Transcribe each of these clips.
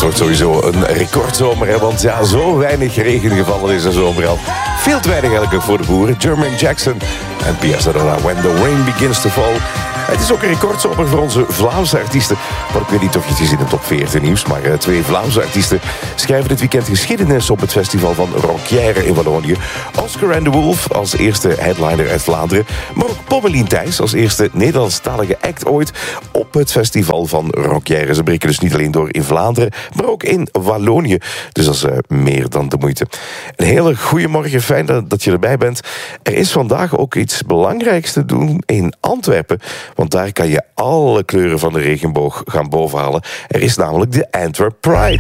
wordt sowieso een recordzomer, hè, want ja, zo weinig regen gevallen is de zomer al. Veel te weinig eigenlijk voor de boeren. Jermaine Jackson en Pia Zadora, When the Rain Begins to Fall. Het is ook een recordzomer voor onze Vlaamse artiesten. Maar ik weet niet of je het gezien in de top 40 nieuws, maar 2 Vlaamse artiesten schrijven dit weekend geschiedenis op het festival van Ronquière in Wallonië. Oscar and the Wolf als eerste headliner uit Vlaanderen, maar ook Pommelien Thijs als eerste Nederlandstalige act ooit op het festival van Ronquière. Ze breken dus niet alleen door in Vlaanderen, maar ook in Wallonië. Dus dat is meer dan de moeite. Een hele goede morgen, fijn dat je erbij bent. Er is vandaag ook iets belangrijks te doen in Antwerpen, want daar kan je alle kleuren van de regenboog gaan bovenhalen. Er is namelijk de Antwerp Pride.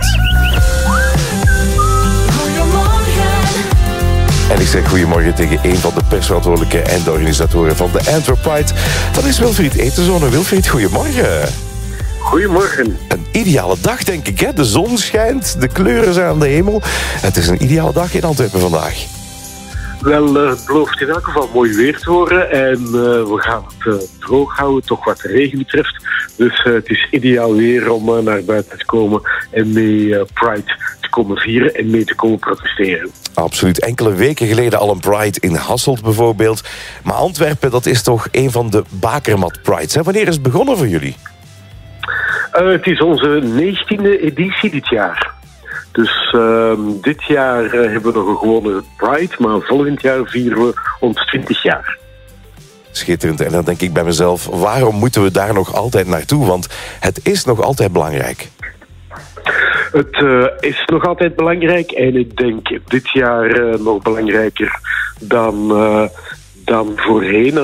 En ik zeg goedemorgen tegen een van de persverantwoordelijken en de organisatoren van de Antwerp Pride. Dat is Wilfried Etenzone. Wilfried, goedemorgen. Goedemorgen. Een ideale dag, denk ik, hè? De zon schijnt, de kleuren zijn aan de hemel. Het is een ideale dag in Antwerpen vandaag. Wel, het belooft in elk geval mooi weer te worden. En we gaan het droog houden, toch wat de regen betreft. Dus het is ideaal weer om naar buiten te komen en mee Pride te komen vieren en mee te komen protesteren. Absoluut. Enkele weken geleden al een Pride in Hasselt bijvoorbeeld. Maar Antwerpen, dat is toch een van de Bakermat Prides, hè? Wanneer is het begonnen voor jullie? Het is onze 19e editie dit jaar. Dus dit jaar hebben we nog een gewone Pride, maar volgend jaar vieren we ons 20 jaar. Schitterend. En dan denk ik bij mezelf, waarom moeten we daar nog altijd naartoe? Want het is nog altijd belangrijk. Het is nog altijd belangrijk en ik denk dit jaar nog belangrijker dan voorheen.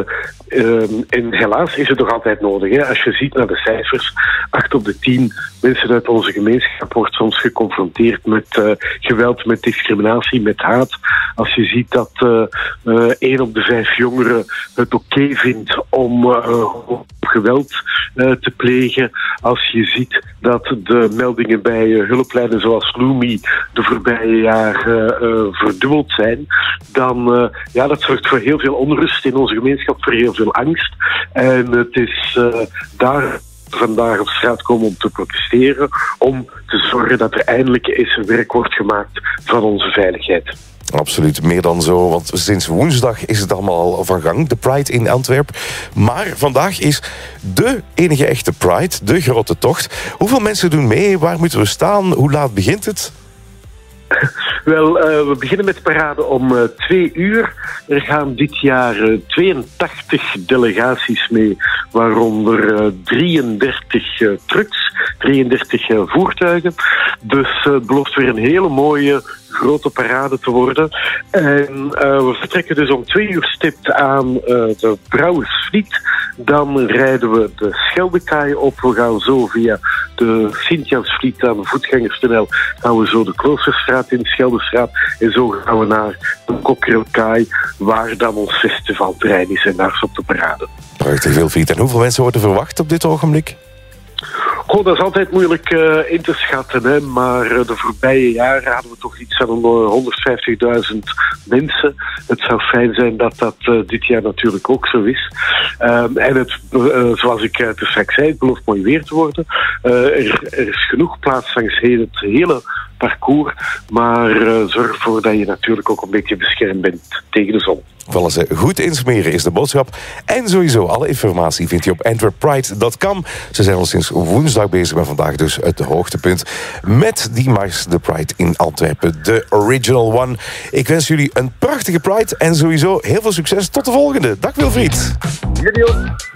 En helaas is het nog altijd nodig. Hè? Als je ziet naar de cijfers, 8 op de 10 mensen uit onze gemeenschap wordt soms geconfronteerd met geweld, met discriminatie, met haat. Als je ziet dat 1 op de 5 jongeren het oké vindt om geweld te plegen. Als je ziet dat de meldingen bij hulplijnen zoals Lumi de voorbije jaren verdubbeld zijn, dan dat zorgt voor heel veel onrust in onze gemeenschap, voor heel veel angst. En het is daar vandaag op straat komen om te protesteren, om te zorgen dat er eindelijk eens werk wordt gemaakt van onze veiligheid. Absoluut, meer dan zo, want sinds woensdag is het allemaal al van gang, de Pride in Antwerpen. Maar vandaag is de enige echte Pride, de grote tocht. Hoeveel mensen doen mee? Waar moeten we staan? Hoe laat begint het? Wel, we beginnen met de parade om 2 uur. Er gaan dit jaar 82 delegaties mee, waaronder 33 trucks, 33 voertuigen. Dus het belooft weer een hele mooie grote parade te worden. En we vertrekken dus om 2 uur stipt aan de Brouwersvliet. Dan rijden we de Scheldekaai op. We gaan zo via de Sint-Jansvliet aan de voetgangerstunnel. Gaan we zo de Kloosterstraat in de Scheldestraat. En zo gaan we naar de Kokkerelkaai, waar dan ons festivalterrein is. En daar is op de parade. Prachtig, Wilfried. En hoeveel mensen worden verwacht op dit ogenblik? Goh, dat is altijd moeilijk in te schatten, hè? Maar de voorbije jaren hadden we toch iets van 150.000 mensen. Het zou fijn zijn dat dat dit jaar natuurlijk ook zo is. En het, zoals ik te straks zei, het belooft mooi weer te worden. Er is genoeg plaats langs het hele parcours, maar zorg ervoor dat je natuurlijk ook een beetje beschermd bent tegen de zon. Vallen ze goed insmeren is de boodschap. En sowieso, alle informatie vindt je op antwerppride.com. Ze zijn al sinds woensdag bezig, maar vandaag dus het hoogtepunt met die mars, de Pride in Antwerpen, de Original One. Ik wens jullie een prachtige Pride en sowieso heel veel succes. Tot de volgende. Dag Wilfried. Jullie ook.